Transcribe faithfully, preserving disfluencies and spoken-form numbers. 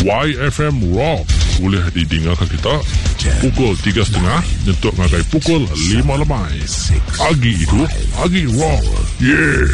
Y F M Rock. Boleh didengarkan kita pukul tiga setengah untuk ngagai pukul lima lemai. Agi itu, Agi Rock. Yeah.